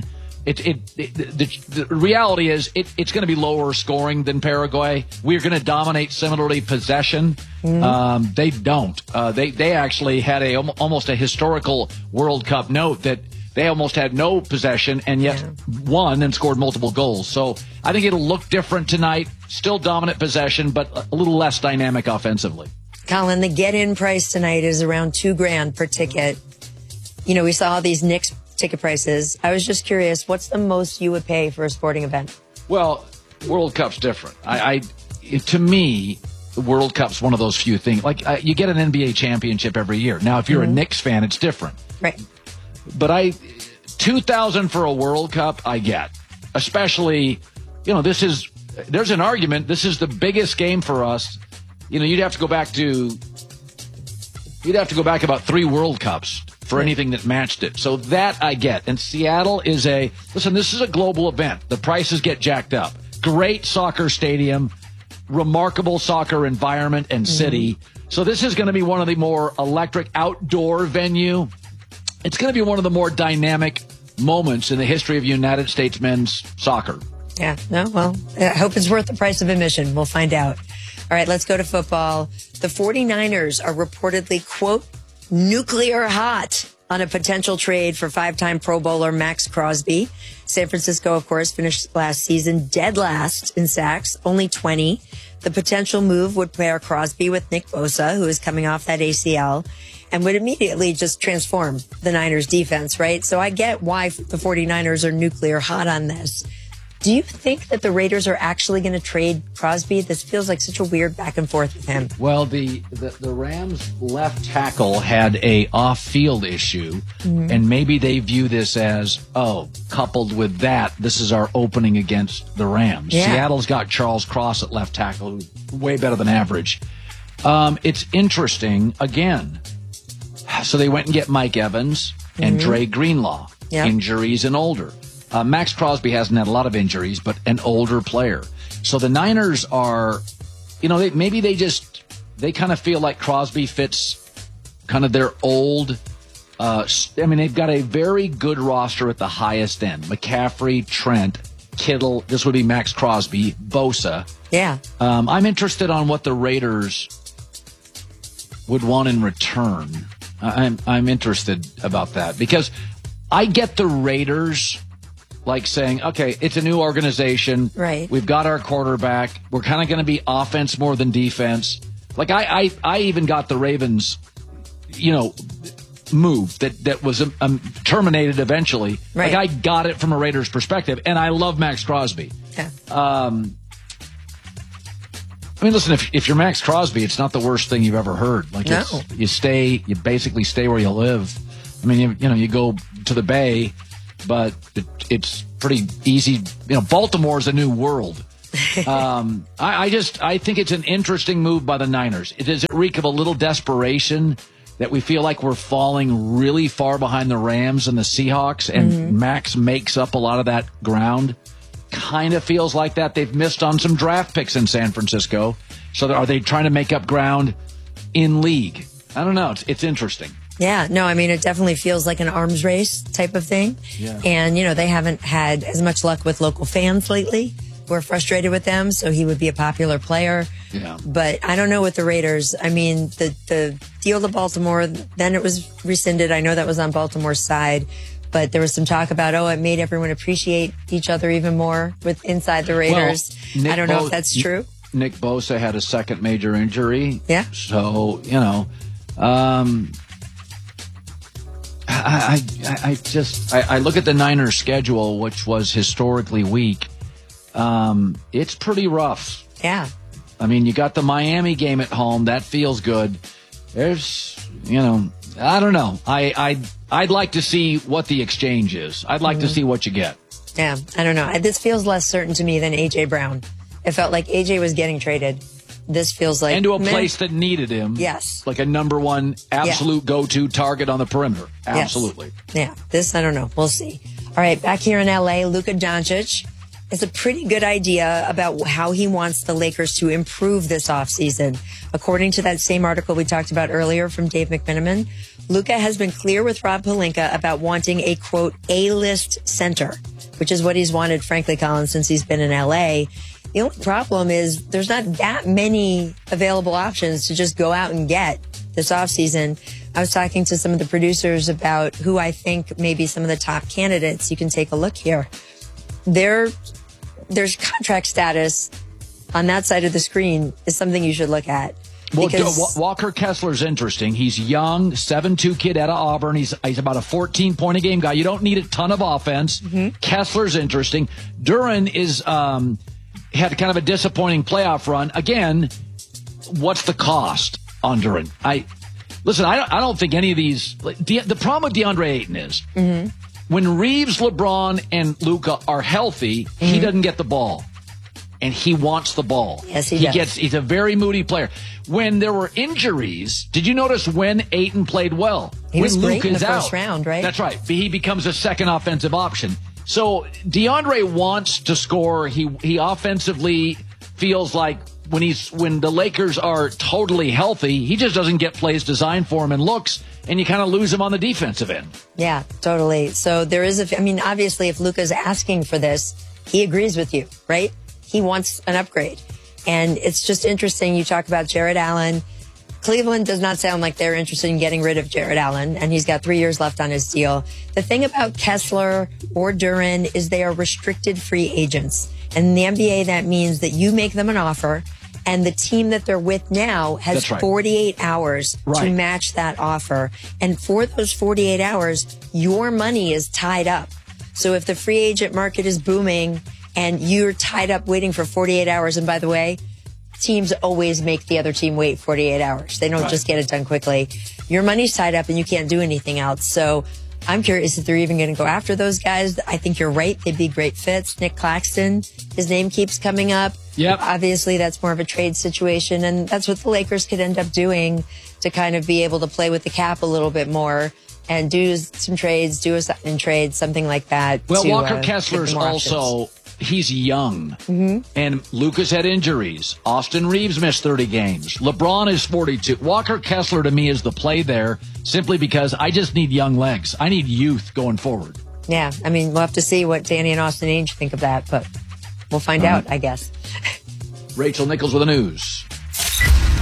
The reality is it's going to be lower scoring than Paraguay. We're going to dominate similarly possession. Mm-hmm. They don't. They actually had almost a historical World Cup note that they almost had no possession and yet won and scored multiple goals. So I think it'll look different tonight. Still dominant possession, but a little less dynamic offensively. Colin, the get-in price tonight is around $2,000 per ticket. You know, we saw all these Knicks ticket prices. I was just curious, what's the most you would pay for a sporting event? Well, World Cup's different. To me, the World Cup's one of those few things. Like, you get an NBA championship every year. Now, if you're a Knicks fan, it's different. Right. But $2,000 for a World Cup, I get. Especially, there's an argument. This is the biggest game for us. You'd have to go back about 3 World Cups for anything that matched it. So that I get. And Seattle is this is a global event. The prices get jacked up. Great soccer stadium, remarkable soccer environment and city. So this is going to be one of the more electric outdoor venue. It's going to be one of the more dynamic moments in the history of United States men's soccer. Yeah, I hope it's worth the price of admission. We'll find out. All right, let's go to football. The 49ers are reportedly, quote, nuclear hot on a potential trade for 5-time Pro Bowler Max Crosby. San Francisco, of course, finished last season dead last in sacks, only 20. The potential move would pair Crosby with Nick Bosa, who is coming off that ACL, and would immediately just transform the Niners defense, right? So I get why the 49ers are nuclear hot on this. Do you think that the Raiders are actually going to trade Crosby? This feels like such a weird back and forth with him. Well, the Rams left tackle had a off-field issue, and maybe they view this as, coupled with that, this is our opening against the Rams. Yeah. Seattle's got Charles Cross at left tackle, who's way better than average. It's interesting, again. So they went and get Mike Evans and Dre Greenlaw. Yep. Injuries and older. Max Crosby hasn't had a lot of injuries, but an older player. So the Niners are, they kind of feel like Crosby fits kind of their old, they've got a very good roster at the highest end. McCaffrey, Trent, Kittle, this would be Max Crosby, Bosa. Yeah. I'm interested on what the Raiders would want in return. I'm interested about that because I get the Raiders like saying, okay, it's a new organization. Right. We've got our quarterback. We're kind of going to be offense more than defense. Like I even got the Ravens, move that was terminated eventually. Right. Like I got it from a Raiders perspective, and I love Max Crosby. Yeah. I mean, listen, if you're Max Crosby, it's not the worst thing you've ever heard. Like, No. you basically stay where you live. I mean, you go to the Bay, but it's pretty easy. Baltimore's a new world. I think it's an interesting move by the Niners. Does it reek of a little desperation that we feel like we're falling really far behind the Rams and the Seahawks, and Max makes up a lot of that ground? Kind of feels like that. They've missed on some draft picks in San Francisco. So are they trying to make up ground in league? I don't know. It's interesting. Yeah, no, I mean, it definitely feels like an arms race type of thing. Yeah. And, they haven't had as much luck with local fans lately. We're frustrated with them, so he would be a popular player. Yeah. But I don't know with the Raiders. I mean, the deal to Baltimore, then it was rescinded. I know that was on Baltimore's side. But there was some talk about, it made everyone appreciate each other even more with inside the Raiders. Well, I don't know if that's true. Nick Bosa had a second major injury. Yeah. So, I look at the Niners schedule, which was historically weak. It's pretty rough. Yeah. I mean, you got the Miami game at home. That feels good. There's, I don't know. I'd like to see what the exchange is. I'd like to see what you get. Yeah, I don't know. This feels less certain to me than A.J. Brown. It felt like A.J. was getting traded. This feels like... And to a place that needed him. Yes. Like a number one absolute go-to target on the perimeter. Absolutely. Yes. Yeah, this, I don't know. We'll see. All right, back here in L.A., Luka Doncic has a pretty good idea about how he wants the Lakers to improve this offseason. According to that same article we talked about earlier from Dave McMenamin, Luka has been clear with Rob Pelinka about wanting a, quote, A-list center, which is what he's wanted, frankly, Colin, since he's been in L.A. The only problem is there's not that many available options to just go out and get this offseason. I was talking to some of the producers about who I think may be some of the top candidates. You can take a look here. There's contract status on that side of the screen is something you should look at. Well, Walker Kessler's interesting. He's young, 7'2" kid out of Auburn. He's about a 14-point a game guy. You don't need a ton of offense. Kessler's interesting. Duren is had kind of a disappointing playoff run. Again, what's the cost on Duren? I don't think any of these. The problem with DeAndre Ayton is when Reeves, LeBron, and Luka are healthy, he doesn't get the ball. And he wants the ball. Yes, he does. He's a very moody player. When there were injuries, did you notice when Ayton played well? He was great in the out, first round, right? That's right. He becomes a second offensive option. So DeAndre wants to score. He offensively feels like when the Lakers are totally healthy, he just doesn't get plays designed for him and looks, and you kind of lose him on the defensive end. Yeah, totally. So there is obviously if Luka's asking for this, he agrees with you, right? He wants an upgrade. And it's just interesting. You talk about Jared Allen. Cleveland does not sound like they're interested in getting rid of Jared Allen, and he's got 3 years left on his deal. The thing about Kessler or Duren is they are restricted free agents. And in the NBA, that means that you make them an offer, and the team that they're with now has 48 hours to match that offer. And for those 48 hours, your money is tied up. So if the free agent market is booming and you're tied up waiting for 48 hours, and by the way, teams always make the other team wait 48 hours. They don't just get it done quickly. Your money's tied up and you can't do anything else. So I'm curious if they're even going to go after those guys. I think you're right. They'd be great fits. Nick Claxton, his name keeps coming up. Yep. Obviously, that's more of a trade situation, and that's what the Lakers could end up doing to kind of be able to play with the cap a little bit more and do some trades, do a sign trade, something like that. Well, Walker Kessler's also... He's young, and Lucas had injuries. Austin Reeves missed 30 games. LeBron is 42. Walker Kessler, to me, is the play there simply because I just need young legs. I need youth going forward. Yeah, we'll have to see what Danny and Austin Ainge think of that, but we'll find out, I guess. Rachel Nichols with the news.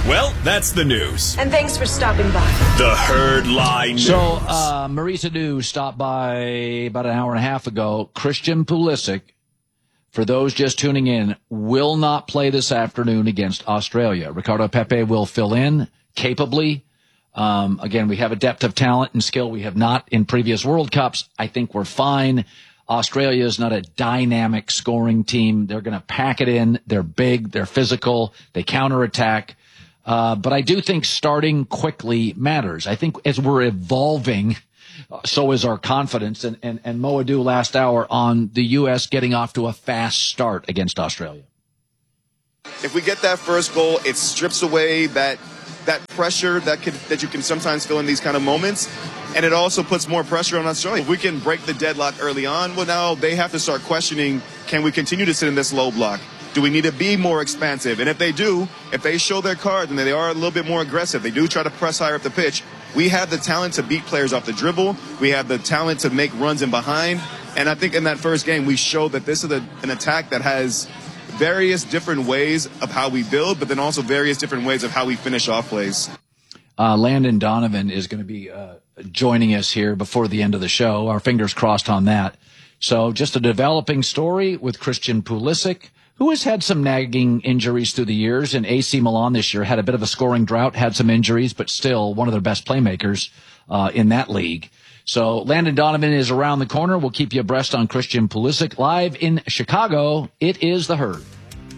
Well, that's the news. And thanks for stopping by. The Herd Lie News. So, Marisa News stopped by about an hour and a half ago. Christian Pulisic, for those just tuning in, will not play this afternoon against Australia. Ricardo Pepe will fill in capably. Again, we have a depth of talent and skill we have not in previous World Cups. I think we're fine. Australia is not a dynamic scoring team. They're going to pack it in. They're big. They're physical. They counterattack. But I do think starting quickly matters. I think as we're evolving, so is our confidence. And Mo Adu last hour on the U.S. getting off to a fast start against Australia. If we get that first goal, it strips away that pressure that you can sometimes feel in these kind of moments. And it also puts more pressure on Australia. If we can break the deadlock early on, well, now they have to start questioning, can we continue to sit in this low block? Do we need to be more expansive? And if they do, if they show their cards and they are a little bit more aggressive, they do try to press higher up the pitch, we have the talent to beat players off the dribble. We have the talent to make runs in behind. And I think in that first game, we showed that this is an attack that has various different ways of how we build, but then also various different ways of how we finish off plays. Landon Donovan is going to be joining us here before the end of the show. Our fingers crossed on that. So just a developing story with Christian Pulisic, who has had some nagging injuries through the years. And AC Milan this year had a bit of a scoring drought, had some injuries, but still one of their best playmakers in that league. So Landon Donovan is around the corner. We'll keep you abreast on Christian Pulisic. Live in Chicago, it is The Herd.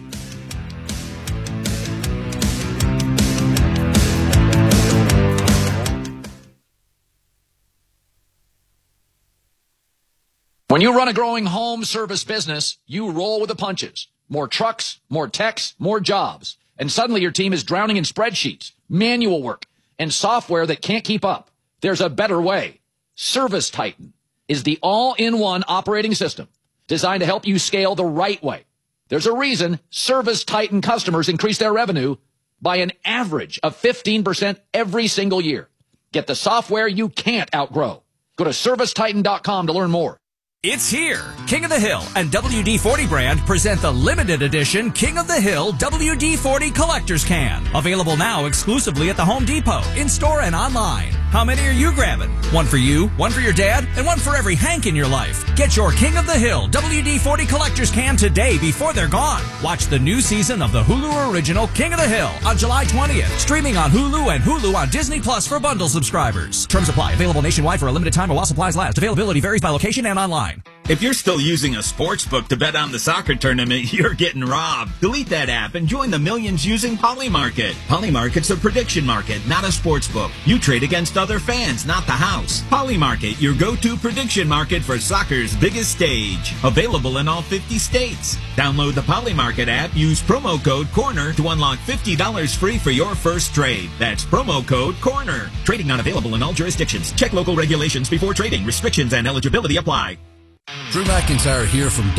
When you run a growing home service business, you roll with the punches. More trucks, more techs, more jobs. And suddenly your team is drowning in spreadsheets, manual work, and software that can't keep up. There's a better way. Service Titan is the all-in-one operating system designed to help you scale the right way. There's a reason Service Titan customers increase their revenue by an average of 15% every single year. Get the software you can't outgrow. Go to ServiceTitan.com to learn more. It's here. King of the Hill and WD-40 brand present the limited edition King of the Hill WD-40 Collector's Can. Available now exclusively at the Home Depot, in-store and online. How many are you grabbing? One for you, one for your dad, and one for every Hank in your life. Get your King of the Hill WD-40 Collector's Can today before they're gone. Watch the new season of the Hulu original King of the Hill on July 20th. Streaming on Hulu and Hulu on Disney Plus for bundle subscribers. Terms apply. Available nationwide for a limited time while supplies last. Availability varies by location and online. If you're still using a sports book to bet on the soccer tournament, you're getting robbed. Delete that app and join the millions using Polymarket. Polymarket's a prediction market, not a sports book. You trade against other fans, not the house. Polymarket, your go-to prediction market for soccer's biggest stage. Available in all 50 states. Download the Polymarket app, use promo code CORNER to unlock $50 free for your first trade. That's promo code CORNER. Trading not available in all jurisdictions. Check local regulations before trading. Restrictions and eligibility apply. Drew McIntyre here from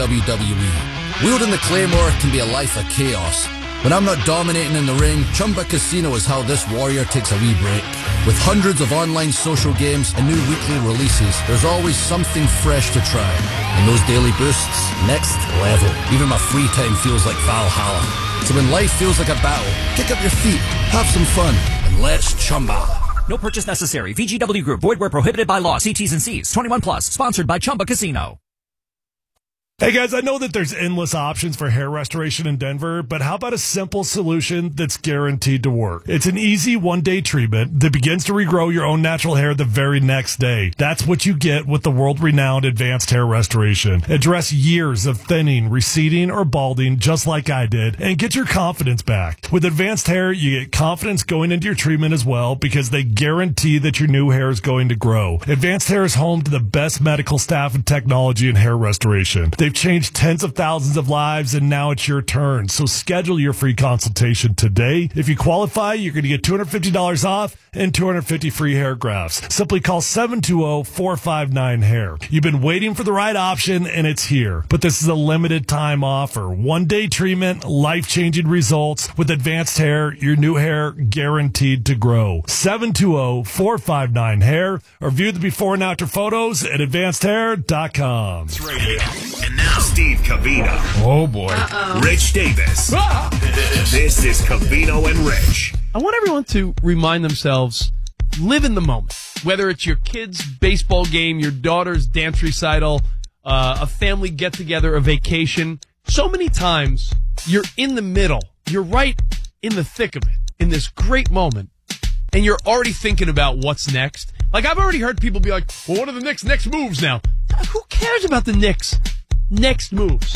WWE. Wielding the Claymore can be a life of chaos. When I'm not dominating in the ring, Chumba Casino is how this warrior takes a wee break. With hundreds of online social games and new weekly releases, there's always something fresh to try. And those daily boosts, next level. Even my free time feels like Valhalla. So when life feels like a battle, kick up your feet, have some fun, and let's Chumba. No purchase necessary. VGW Group. Void where prohibited by law. See T's and C's. 21 plus. Sponsored by Chumba Casino. Hey guys, I know that there's endless options for hair restoration in Denver, but how about a simple solution that's guaranteed to work? It's an easy one-day treatment that begins to regrow your own natural hair the very next day. That's what you get with the world-renowned Advanced Hair Restoration. Address years of thinning, receding, or balding just like I did, and get your confidence back. With Advanced Hair, you get confidence going into your treatment as well because they guarantee that your new hair is going to grow. Advanced Hair is home to the best medical staff and technology in hair restoration. They've changed tens of thousands of lives, and now it's your turn. So schedule your free consultation today. If you qualify, you're going to get $250 off and 250 free hair grafts. Simply call 720-459-HAIR. You've been waiting for the right option, and it's here. But this is a limited time offer. One-day treatment, life-changing results. With Advanced Hair, your new hair guaranteed to grow. 720-459-HAIR or view the before and after photos at advancedhair.com. Radio. And now, Steve Covino. Oh, boy. Rich Davis. This is Covino and Rich. I want everyone to remind themselves, live in the moment. Whether it's your kid's baseball game, your daughter's dance recital, a family get-together, a vacation. So many times, you're in the middle. You're right in the thick of it, in this great moment, and you're already thinking about what's next. Like, I've already heard people be like, well, what are the Knicks' next moves now? Who cares about the Knicks' next moves?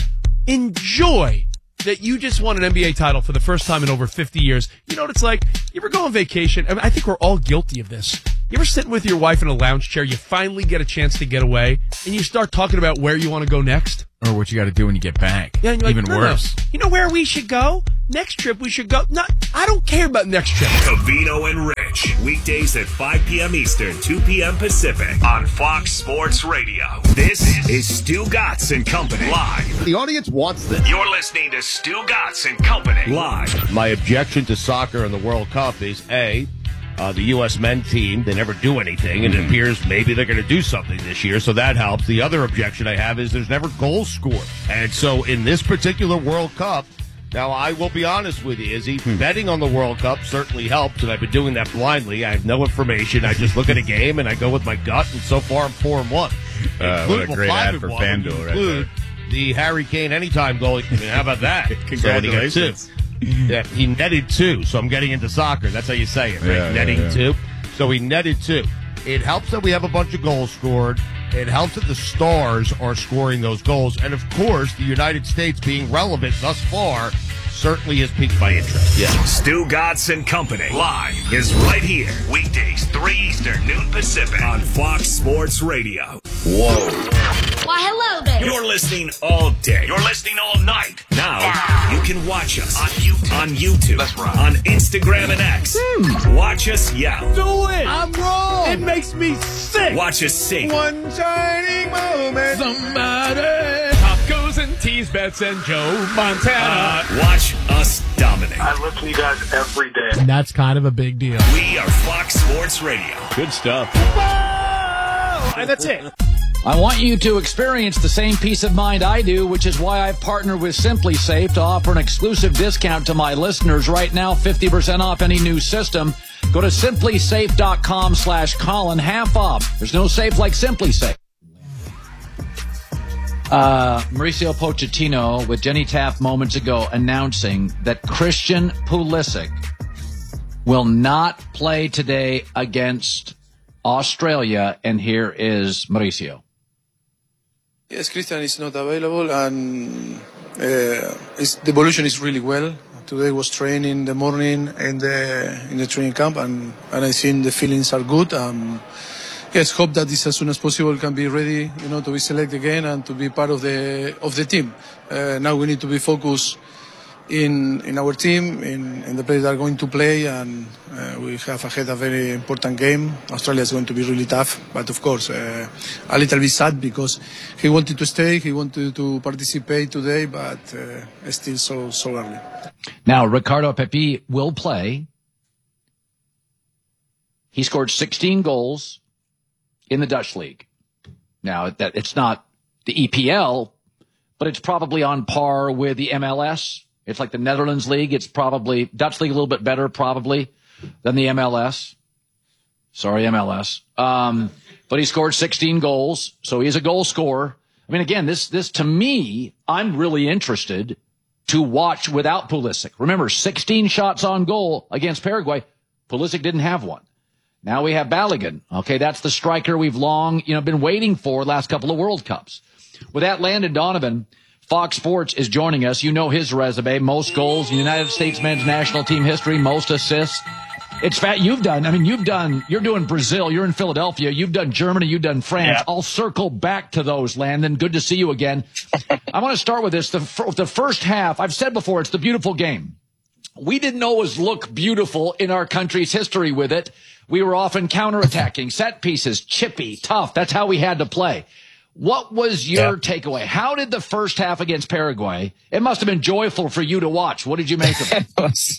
Enjoy that you just won an NBA title for the first time in over 50 years. You know what it's like? You ever go on vacation? I mean, I think we're all guilty of this. You ever sitting with your wife in a lounge chair, you finally get a chance to get away, and you start talking about where you want to go next? Or what you got to do when you get back. Yeah, and you're Even like, worse. No. You know where we should go? Next trip we should go. No, I don't care about next trip. Covino and Rich. Weekdays at 5 p.m. Eastern, 2 p.m. Pacific on Fox Sports Radio. This is Stu Gatz and Company live. The audience wants this. You're listening to Stu Gatz and Company live. My objection to soccer in the World Cup is, A, the U.S. men team, they never do anything, and it appears maybe they're going to do something this year, so that helps. The other objection I have is there's never goals scored. And so in this particular World Cup, now I will be honest with you, Izzy, betting on the World Cup certainly helps, and I've been doing that blindly. I have no information. I just look at a game, and I go with my gut, and so far I'm 4-1. What a great ad for FanDuel right there. The Harry Kane anytime goal. I mean, how about that? Congratulations. Yeah, he netted 2, so I'm getting into soccer. That's how you say it, right? Netting 2. So he netted 2. It helps that we have a bunch of goals scored. It helps that the stars are scoring those goals. And, of course, the United States being relevant thus far certainly has piqued my interest. Yeah. Stu Gatz and Company live is right here. Weekdays, 3 Eastern, noon Pacific on Fox Sports Radio. Whoa. Why, hello there. You're listening all day. You're listening all night. Now, you can watch us on YouTube. That's right. On Instagram and X. Watch us yell. Do it. I'm wrong. It makes me sick. Watch us sing. One shining moment. Somebody. Tacos and tease bets and Joe Montana. Watch us dominate. I listen to you guys every day. And that's kind of a big deal. We are Fox Sports Radio. Good stuff. Whoa! And that's it. I want you to experience the same peace of mind I do, which is why I've partnered with Simply Safe to offer an exclusive discount to my listeners right now, 50% off any new system. Go to simplysafe.com/Colin, half off. There's no safe like Simply Safe. Mauricio Pochettino with Jenny Taft moments ago announcing that Christian Pulisic will not play today against Australia, and here is Mauricio. Yes, Christian is not available, and the evolution is really well. Today was training in the morning in the training camp, and I think the feelings are good. Yes, hope that this as soon as possible can be ready, to be selected again and to be part of the team. Now we need to be focused in our team, in the players that are going to play, and we have ahead a very important game. Australia is going to be really tough, but of course a little bit sad because he wanted to stay, he wanted to participate today, but it's still so early. Now, Ricardo Pepi will play. He scored 16 goals in the Dutch League. Now, that it's not the EPL, but it's probably on par with the MLS. It's like the Netherlands League. It's probably Dutch League a little bit better, probably, than the MLS. Sorry, MLS. But he scored 16 goals, so he's a goal scorer. I mean, again, this to me, I'm really interested to watch without Pulisic. Remember, 16 shots on goal against Paraguay. Pulisic didn't have one. Now we have Balogun. Okay, that's the striker we've long, been waiting for last couple of World Cups. With that, Landon Donovan, Fox Sports is joining us. You know his resume. Most goals in the United States men's national team history, most assists. It's fat. You're doing Brazil. You're in Philadelphia. You've done Germany. You've done France. Yeah. I'll circle back to those, Landon. Good to see you again. I want to start with this. The first half, I've said before, it's the beautiful game. We didn't always look beautiful in our country's history with it. We were often counterattacking, set pieces, chippy, tough. That's how we had to play. What was your takeaway? How did the first half against Paraguay? It must have been joyful for you to watch. What did you make of it?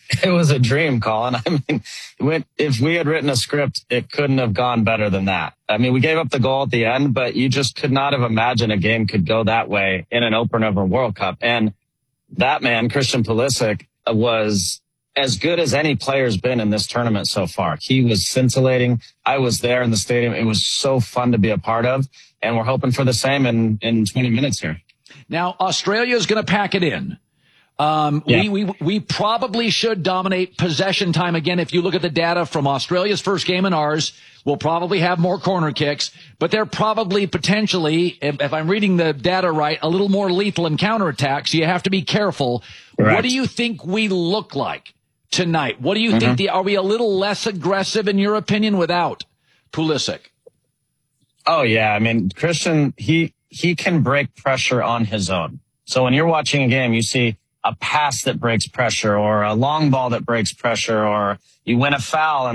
It was a dream, Colin. I mean, if we had written a script, it couldn't have gone better than that. I mean, we gave up the goal at the end, but you just could not have imagined a game could go that way in an opener of a World Cup. And that man, Christian Pulisic, was as good as any player's been in this tournament so far. He was scintillating. I was there in the stadium. It was so fun to be a part of. And we're hoping for the same in 20 minutes here. Now, Australia is going to pack it in. We probably should dominate possession time again. If you look at the data from Australia's first game and ours, we'll probably have more corner kicks, but they're probably potentially, if I'm reading the data right, a little more lethal in counterattacks. So you have to be careful. Correct. What do you think we look like tonight? What do you think? Are we a little less aggressive in your opinion without Pulisic? Oh yeah. I mean, Christian, he can break pressure on his own. So when you're watching a game, you see a pass that breaks pressure or a long ball that breaks pressure, or you win a foul and